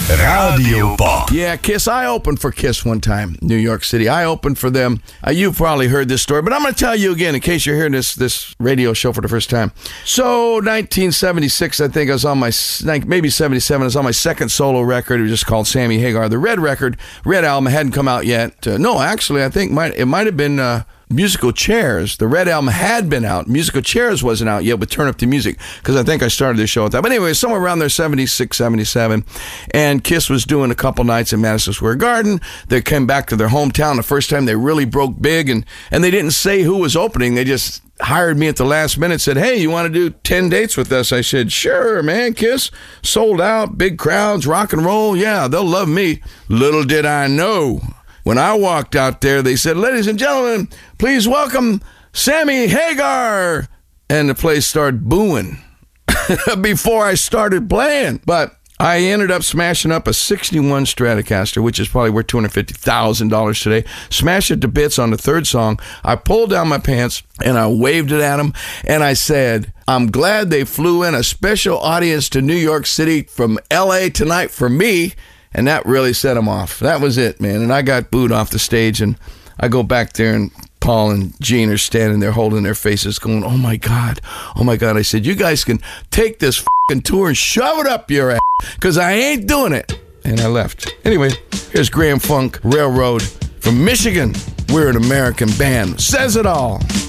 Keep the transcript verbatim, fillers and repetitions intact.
Radio Pop. Yeah, Kiss. I opened for Kiss one time, New York City. I opened for them. Uh, you've probably heard this story, but I'm going to tell you again in case you're hearing this this radio show for the first time. So, nineteen seventy-six, I think I was on my, maybe seventy-seven, I was on my second solo record. It was just called Sammy Hagar. The Red record, Red album hadn't come out yet. Uh, no, actually, I think might it might have been... Uh, Musical Chairs. The Red album had been out. Musical Chairs wasn't out yet with Turn Up the Music, because I think I started the show with that. But anyway, somewhere around there, seventy-six, seventy-seven, and Kiss was doing a couple nights in Madison Square Garden. They came back to their hometown the first time they really broke big, and, and they didn't say who was opening. They just hired me at the last minute, said, hey, you want to do ten dates with us? I said, sure, man, Kiss. Sold out, big crowds, rock and roll. Yeah, they'll love me. Little did I know, when I walked out there, they said, ladies and gentlemen, please welcome Sammy Hagar. And the place started booing before I started playing. But I ended up smashing up a sixty-one Stratocaster, which is probably worth two hundred fifty thousand dollars today. Smashed it to bits on the third song. I pulled down my pants and I waved it at them. And I said, I'm glad they flew in a special audience to New York City from L A tonight for me. And that really set him off. That was it, man. And I got booed off the stage, and I go back there, and Paul and Gene are standing there holding their faces going, oh, my God. Oh, my God. I said, you guys can take this fucking tour and shove it up your ass, because I ain't doing it. And I left. Anyway, here's Grand Funk Railroad from Michigan. We're an American band. Says it all.